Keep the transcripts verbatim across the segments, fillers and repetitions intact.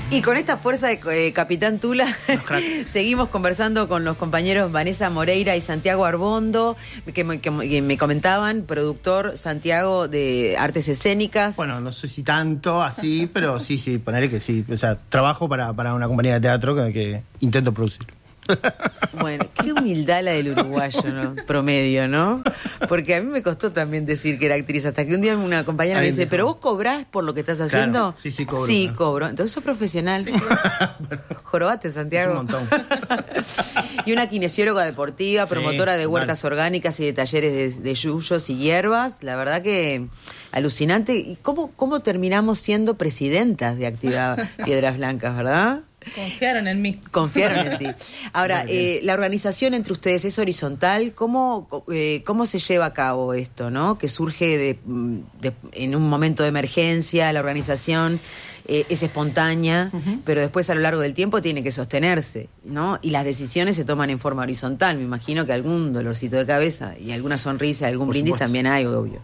Y con esta fuerza de eh, Capitán Tula, seguimos conversando con los compañeros Vanessa Moreira y Santiago Arbondo, que me, que me comentaban, productor Santiago de Artes Escénicas. Bueno, no sé si tanto así, pero sí, sí, ponerle que sí. O sea, trabajo para, para una compañía de teatro que, que intento producir. Bueno, qué humildad la del uruguayo, ¿no? Promedio, ¿no? Porque a mí me costó también decir que era actriz, hasta que un día una compañera me dice, ¿pero vos cobrás por lo que estás haciendo? Claro, sí, sí, cobro. Sí, claro. cobro. Entonces sos profesional. Sí, bueno. Jorobate, Santiago. Es un montón. Y una kinesióloga deportiva, promotora sí, de huertas total. orgánicas y de talleres de, de yuyos y hierbas. La verdad que alucinante. ¿Y cómo, cómo terminamos siendo presidentas de Activa Piedras Blancas, verdad? Confiaron en mí. Confiaron en ti. Ahora, eh, la organización entre ustedes es horizontal. ¿Cómo, eh, cómo se lleva a cabo esto, no? Que surge de, de, en un momento de emergencia, la organización eh, es espontánea, uh-huh. pero después a lo largo del tiempo tiene que sostenerse, ¿no? Y las decisiones se toman en forma horizontal. Me imagino que algún dolorcito de cabeza y alguna sonrisa, algún Por brindis supuesto. también hay, obvio.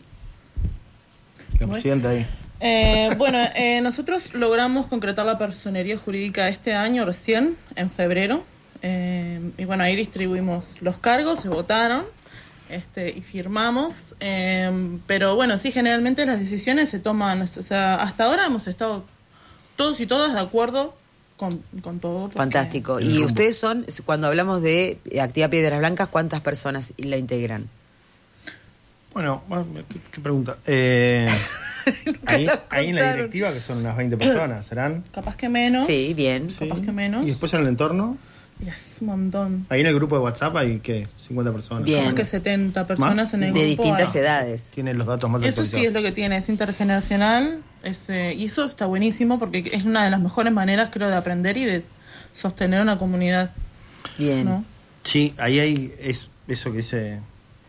La presidenta ahí. Eh, bueno, eh, nosotros logramos concretar la personería jurídica este año recién, en febrero, eh, y bueno, ahí distribuimos los cargos, se votaron este, y firmamos, eh, pero bueno, sí, generalmente las decisiones se toman, o sea, hasta ahora hemos estado todos y todas de acuerdo con, con todo. Fantástico. Porque... Y ustedes son, cuando hablamos de Actividad Piedras Blancas, ¿cuántas personas la integran? Bueno, ¿qué, qué pregunta? Eh... Ahí, ahí en la directiva, que son unas veinte personas, ¿serán? Capaz que menos. Sí, bien. Sí. Capaz que menos. ¿Y después en el entorno? Es un montón. Ahí en el grupo de WhatsApp hay, ¿qué? cincuenta personas. Bien. Capaz que setenta personas ¿Más? en el de grupo. De distintas hay. edades. Tiene los datos más Eso sí es lo que tiene, es intergeneracional. Es, eh, y eso está buenísimo porque es una de las mejores maneras, creo, de aprender y de sostener una comunidad. Bien. ¿No? Sí, ahí hay es, eso que dice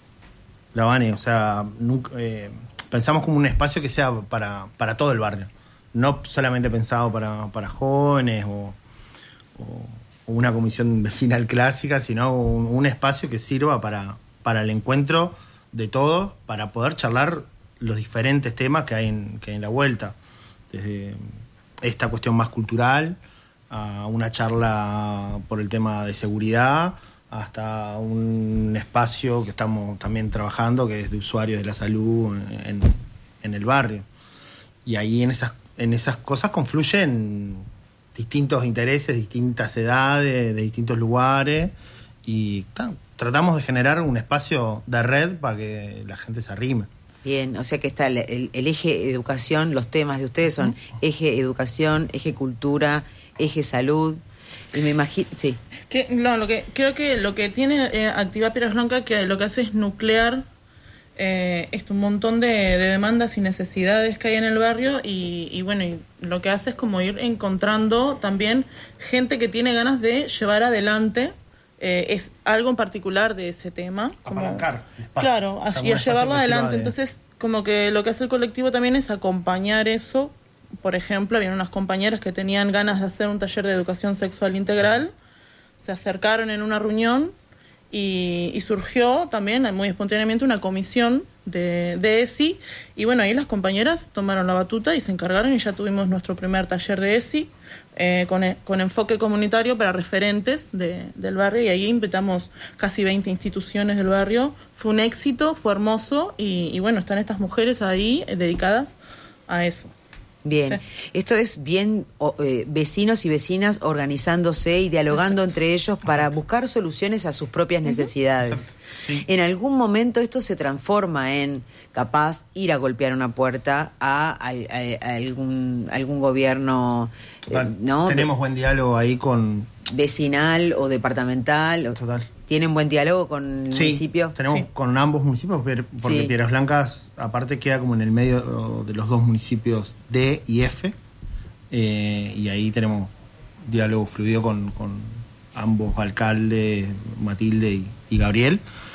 la Vane, o sea, nunca... Eh, pensamos como un espacio que sea para, para todo el barrio, no solamente pensado para, para jóvenes o, o, o una comisión vecinal clásica, sino un, un espacio que sirva para, para el encuentro de todos, para poder charlar los diferentes temas que hay en, que hay en la vuelta, desde esta cuestión más cultural a una charla por el tema de seguridad, hasta un espacio que estamos también trabajando, que es de usuarios de la salud en, en el barrio. Y ahí en esas, en esas cosas confluyen distintos intereses, distintas edades, de distintos lugares, y ta, tratamos de generar un espacio de red para que la gente se arrime. Bien, o sea que está el, el, el eje educación, los temas de ustedes son eje educación, eje cultura, eje salud. Y me imagino, sí. Que, no, lo que, creo que lo que tiene eh, Actividad Piedras Blancas, que lo que hace es nuclear eh, esto, un montón de, de demandas y necesidades que hay en el barrio y, y bueno, y lo que hace es como ir encontrando también gente que tiene ganas de llevar adelante eh, es algo en particular de ese tema. Como, apalancar. Claro, o sea, y a llevarlo adelante. De... Entonces, como que lo que hace el colectivo también es acompañar eso. Por ejemplo, había unas compañeras que tenían ganas de hacer un taller de educación sexual integral, se acercaron en una reunión y, y surgió también muy espontáneamente una comisión de, de E S I y bueno, ahí las compañeras tomaron la batuta y se encargaron y ya tuvimos nuestro primer taller de E S I eh, con, con enfoque comunitario para referentes de, del barrio y ahí invitamos casi veinte instituciones del barrio. Fue un éxito, fue hermoso y, y bueno, están estas mujeres ahí eh, dedicadas a eso. Bien, sí. Esto es bien eh, vecinos y vecinas organizándose y dialogando Exacto. entre ellos para Exacto. buscar soluciones a sus propias necesidades. Sí. En algún momento esto se transforma en capaz ir a golpear una puerta a, a, a, a algún algún gobierno, Total. Eh, ¿no? Tenemos buen diálogo ahí con vecinal o departamental. Total. ¿Tienen buen diálogo con el sí, municipio? Tenemos sí. con ambos municipios, porque sí. Piedras Blancas aparte queda como en el medio de los dos municipios D y F, eh, y ahí tenemos diálogo fluido con, con ambos alcaldes, Matilde y, y Gabriel,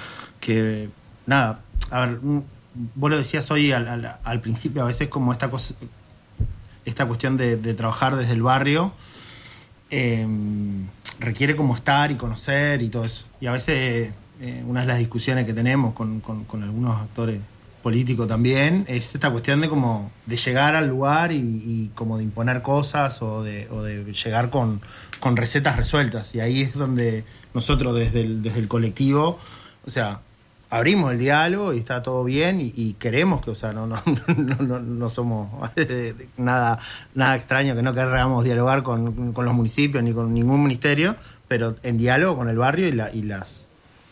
que nada, a ver, vos lo decías hoy al, al, al principio, a veces como esta cosa, esta cuestión de, de trabajar desde el barrio, eh, requiere como estar y conocer y todo eso. Y a veces eh, una de las discusiones que tenemos con, con, con algunos actores político también, es esta cuestión de como de llegar al lugar y, y como de imponer cosas o de, o de llegar con, con recetas resueltas. Y ahí es donde nosotros desde el, desde el colectivo, o sea, abrimos el diálogo y está todo bien y, y queremos que, o sea, no, no, no, no, no somos nada, nada extraño que no queramos dialogar con, con los municipios ni con ningún ministerio, pero en diálogo con el barrio y, la, y las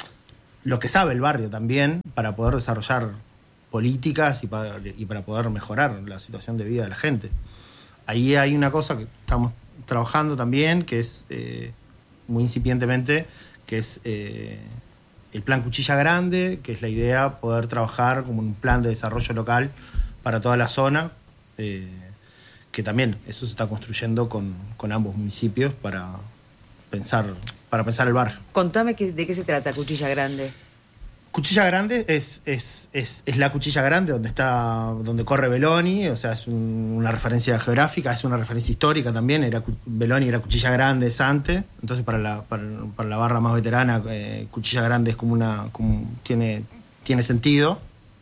lo que sabe el barrio también para poder desarrollar políticas y para, y para poder mejorar la situación de vida de la gente. Ahí hay una cosa que estamos trabajando también, que es eh, muy incipientemente, que es eh, el plan Cuchilla Grande, que es la idea poder trabajar como un plan de desarrollo local para toda la zona, eh, que también eso se está construyendo con, con ambos municipios para pensar, para pensar el barrio. Contame que, de qué se trata Cuchilla Grande. Cuchilla Grande es, es, es, es la Cuchilla Grande donde está, donde corre Beloni, o sea, es un, una referencia geográfica, es una referencia histórica también. Era Beloni era Cuchilla Grande, es antes, entonces para la, para, para la barra más veterana, eh, Cuchilla Grande es como una, como tiene, tiene sentido.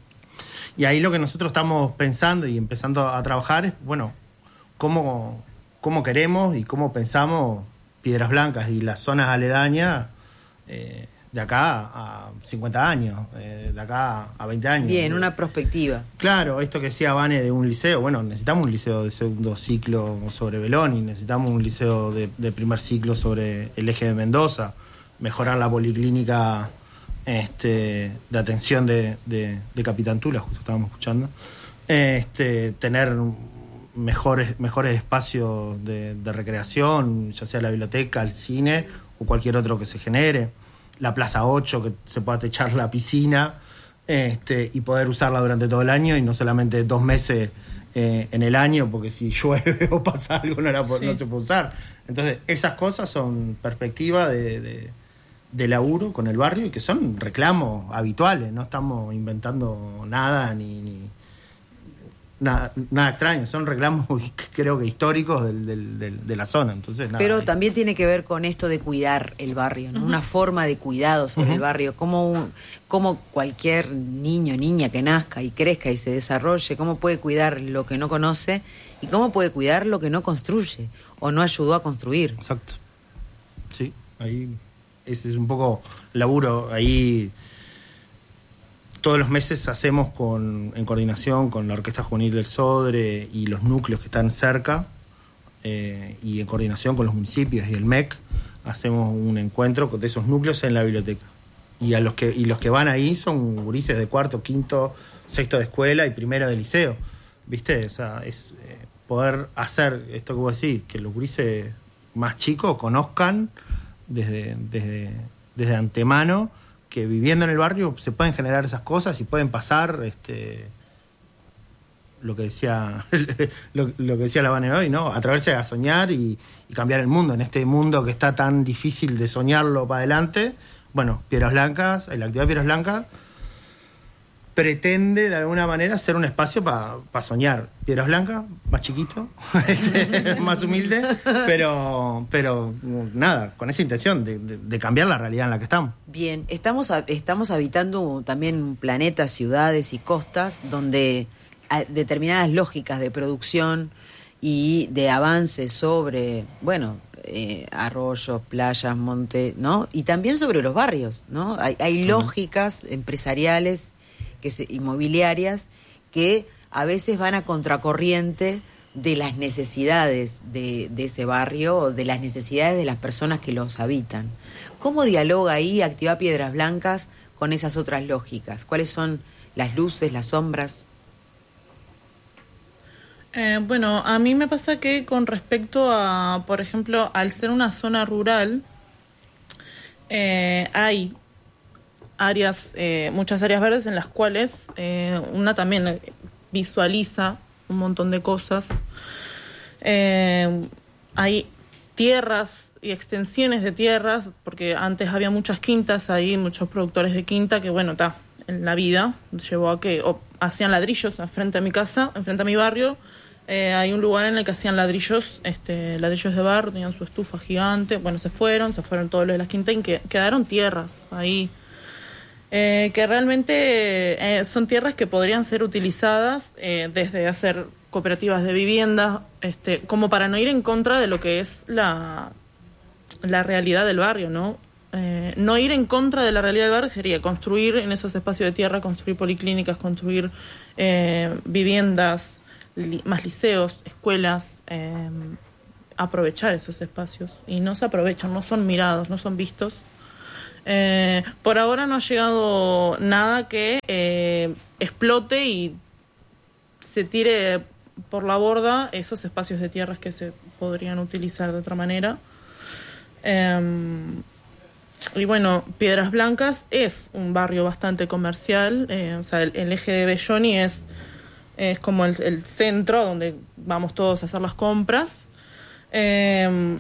Y ahí lo que nosotros estamos pensando y empezando a trabajar es, bueno, cómo, cómo queremos y cómo pensamos Piedras Blancas y las zonas aledañas, eh, de acá a cincuenta años, eh, de acá a veinte años. Bien, una perspectiva. Claro, esto que decía Vane de un liceo, bueno, necesitamos un liceo de segundo ciclo sobre Beloni, necesitamos un liceo de, de primer ciclo sobre el eje de Mendoza, mejorar la policlínica este, de atención de, de, de Capitán Tula, justo estábamos escuchando, este, tener mejores, mejores espacios de, de recreación, ya sea la biblioteca, el cine o cualquier otro que se genere. La Plaza ocho, que se pueda techar la piscina este, y poder usarla durante todo el año y no solamente dos meses eh, en el año, porque si llueve o pasa algo no, la, sí. no se puede usar. Entonces, esas cosas son perspectivas de, de, de laburo con el barrio y que son reclamos habituales, no estamos inventando nada ni... ni Nada, nada extraño, son reclamos creo que históricos del, del, del, de la zona. Entonces, nada, pero hay... también tiene que ver con esto de cuidar el barrio, ¿no? Uh-huh. Una forma de cuidado sobre uh-huh. el barrio, como, como cualquier niño, niña que nazca y crezca y se desarrolle, cómo puede cuidar lo que no conoce y cómo puede cuidar lo que no construye o no ayudó a construir. Exacto. Sí, ahí ese es un poco laburo, ahí... Todos los meses hacemos con, en coordinación con la Orquesta Juvenil del Sodre y los núcleos que están cerca, eh, y en coordinación con los municipios y el M E C, hacemos un encuentro de esos núcleos en la biblioteca. Y, a los, que, y los que van ahí son gurises de cuarto, quinto, sexto de escuela y primero de liceo. ¿Viste? O sea, es eh, poder hacer esto que vos decís, que los gurises más chicos conozcan desde, desde, desde antemano que viviendo en el barrio se pueden generar esas cosas y pueden pasar este lo que decía lo, lo que decía la Vane hoy, ¿no? Atreverse a soñar y, y cambiar el mundo en este mundo que está tan difícil de soñarlo para adelante. Bueno, Piedras Blancas, la actividad Piedras Blancas pretende de alguna manera ser un espacio para pa soñar. Piedras Blancas, más chiquito, más humilde, pero pero nada, con esa intención de, de, de cambiar la realidad en la que estamos. Bien, estamos, estamos habitando también un planeta, ciudades y costas donde determinadas lógicas de producción y de avance sobre, bueno, eh, arroyos, playas, monte, ¿no? Y también sobre los barrios, ¿no? Hay, hay lógicas empresariales que se, inmobiliarias que a veces van a contracorriente de las necesidades de, de ese barrio o de las necesidades de las personas que los habitan. ¿Cómo dialoga ahí Actividad Piedras Blancas con esas otras lógicas? ¿Cuáles son las luces, las sombras? Eh, bueno, a mí me pasa que con respecto a, por ejemplo, al ser una zona rural, eh, hay áreas, eh, muchas áreas verdes en las cuales eh, una también visualiza un montón de cosas. Eh, hay tierras y extensiones de tierras, porque antes había muchas quintas ahí, muchos productores de quinta que, bueno, está en la vida llevó a que o, hacían ladrillos frente a mi casa, enfrente a mi barrio. Eh, hay un lugar en el que hacían ladrillos, este, ladrillos de barro, tenían su estufa gigante. Bueno, se fueron, se fueron todos los de las quintas y que, quedaron tierras ahí. eh, que realmente eh, son tierras que podrían ser utilizadas eh, desde hacer cooperativas de vivienda, este, como para no ir en contra de lo que es la, la realidad del barrio, ¿no? Eh, no ir en contra de la realidad del barrio sería construir en esos espacios de tierra, construir policlínicas, construir eh, viviendas, li- más liceos, escuelas, eh, aprovechar esos espacios. Y no se aprovechan, no son mirados, no son vistos. Eh, por ahora no ha llegado nada que eh, explote y se tire por la borda esos espacios de tierras que se podrían utilizar de otra manera. Eh, y bueno, Piedras Blancas es un barrio bastante comercial, eh, o sea, el, el eje de Belloni es, es como el, el centro donde vamos todos a hacer las compras. Eh,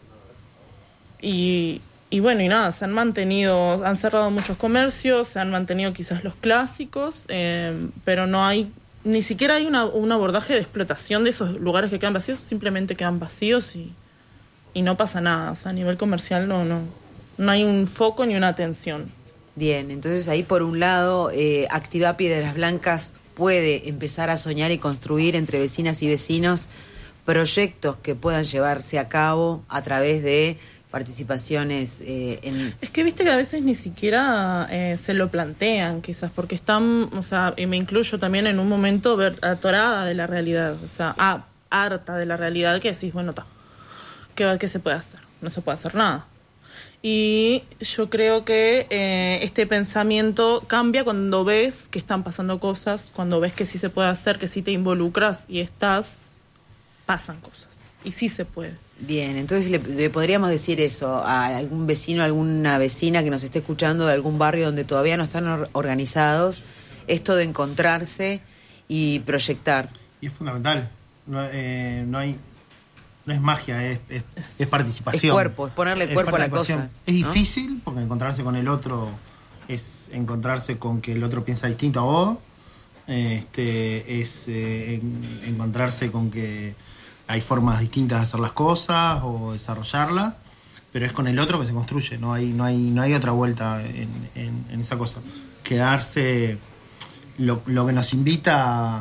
y, y bueno, y nada, se han mantenido, han cerrado muchos comercios, se han mantenido quizás los clásicos, eh, pero no hay, ni siquiera hay una, un abordaje de explotación de esos lugares que quedan vacíos, simplemente quedan vacíos y, y no pasa nada, o sea, a nivel comercial no, no, no hay un foco ni una atención. Bien, entonces ahí por un lado, eh, Activa Piedras Blancas puede empezar a soñar y construir entre vecinas y vecinos proyectos que puedan llevarse a cabo a través de participaciones eh, en... Es que viste que a veces ni siquiera eh, se lo plantean, quizás, porque están, o sea, y me incluyo también en un momento ver, atorada de la realidad, o sea, ah, harta de la realidad, que decís, bueno, ta, ¿qué, ¿qué se puede hacer? No se puede hacer nada. Y yo creo que eh, este pensamiento cambia cuando ves que están pasando cosas, cuando ves que sí se puede hacer, que sí te involucras y estás, pasan cosas. Y sí se puede. Bien, entonces le, le podríamos decir eso a algún vecino, alguna vecina que nos esté escuchando de algún barrio donde todavía no están or- organizados, esto de encontrarse y proyectar. Y es fundamental. No, eh, no hay... No es magia, es, es, es participación. Es cuerpo, es ponerle es cuerpo a la cosa. Es ¿no? difícil porque encontrarse con el otro es encontrarse con que el otro piensa distinto a vos. Este, es eh, en, encontrarse con que hay formas distintas de hacer las cosas o desarrollarlas, pero es con el otro que se construye. No hay, no hay, no hay otra vuelta en, en, en esa cosa. Quedarse, lo, lo que nos invita a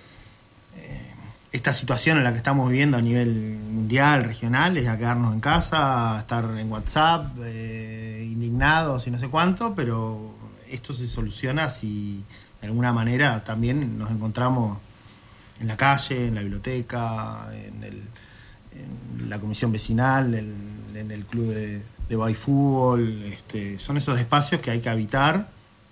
esta situación en la que estamos viviendo a nivel mundial, regional, es a quedarnos en casa, a estar en WhatsApp, eh, indignados y no sé cuánto, pero esto se soluciona si de alguna manera también nos encontramos en la calle, en la biblioteca, en, el, en la comisión vecinal, en, en el club de, de básquet fútbol. Este, son esos espacios que hay que habitar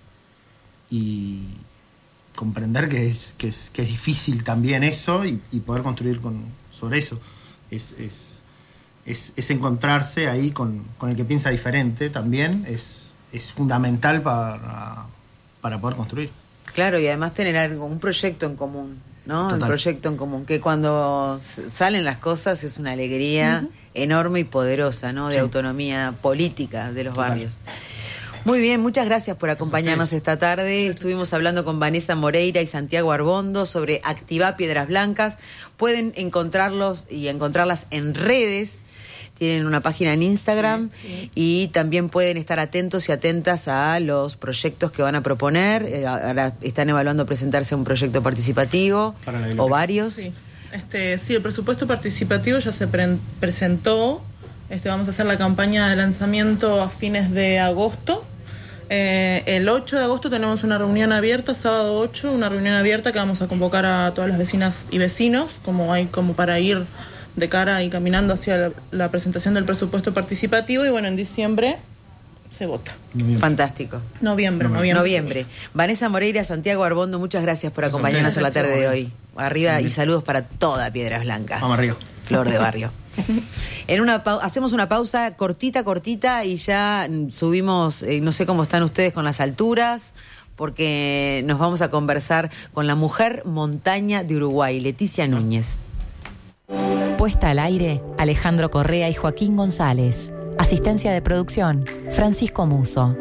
y comprender que es, que es que es difícil también eso y, y poder construir con, sobre eso. Es, es, es, es encontrarse ahí con, con el que piensa diferente también, es, es fundamental para, para poder construir. Claro, y además tener algo, un proyecto en común, ¿no? Total. Un proyecto en común, que cuando s- salen las cosas es una alegría uh-huh. enorme y poderosa, ¿no? De sí. autonomía política de los Total. barrios. Muy bien, muchas gracias por acompañarnos esta tarde. Estuvimos hablando con Vanessa Moreira y Santiago Arbondo sobre Activa Piedras Blancas. Pueden encontrarlos y encontrarlas en redes. Tienen una página en Instagram sí, sí. y también pueden estar atentos y atentas a los proyectos que van a proponer. Eh, ahora están evaluando presentarse a un proyecto participativo o varios. Sí. Este, sí, el presupuesto participativo ya se pre- presentó. Este, vamos a hacer la campaña de lanzamiento a fines de agosto. Eh, el ocho de agosto tenemos una reunión abierta, sábado ocho, una reunión abierta que vamos a convocar a todas las vecinas y vecinos, como hay como para ir de cara y caminando hacia la, la presentación del presupuesto participativo. Y bueno, en diciembre se vota. Noviembre. Fantástico. Noviembre, noviembre. noviembre. noviembre. Vanessa Moreira, Santiago Arbondo, muchas gracias por acompañarnos en la tarde de hoy. Arriba y saludos para toda Piedras Blancas. Vamos arriba. Flor de barrio. En una pa- hacemos una pausa cortita, cortita y ya subimos, eh, no sé cómo están ustedes con las alturas, porque nos vamos a conversar con la mujer montaña de Uruguay, Leticia Núñez. Puesta al aire, Alejandro Correa y Joaquín González. Asistencia de producción, Francisco Muso.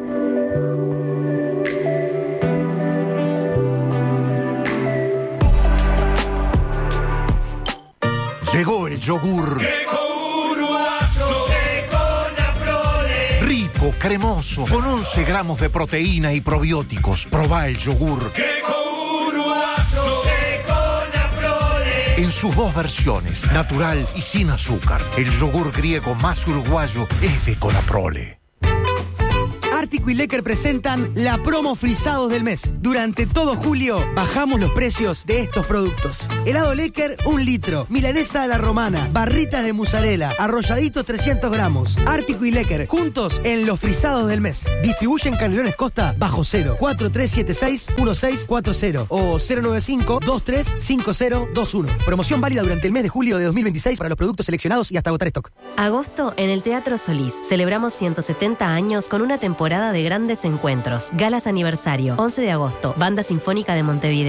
Llegó el yogur Rico uruguayo, Rico Naprole. Rico rico, cremoso, con once gramos de proteína y probióticos. Probá el yogur Queco Uruguayo, Queco en sus dos versiones, natural y sin azúcar. El yogur griego más uruguayo es de Conaprole. Ártico y Lecker presentan la promo Frisados del mes. Durante todo julio bajamos los precios de estos productos. Helado Lecker, un litro. Milanesa a la romana. Barritas de mozzarella. Arrolladitos trescientos gramos. Ártico y Lecker, juntos en los Frisados del mes. Distribuyen Canelones Costa bajo cero. cuatro tres siete seis uno seis cuatro cero o cero nueve cinco dos tres cinco cero dos uno. Promoción válida durante el mes de julio de dos mil veintiséis para los productos seleccionados y hasta agotar stock. Agosto en el Teatro Solís. Celebramos ciento setenta años con una temporada de grandes encuentros. Galas aniversario, once de agosto, Banda Sinfónica de Montevideo.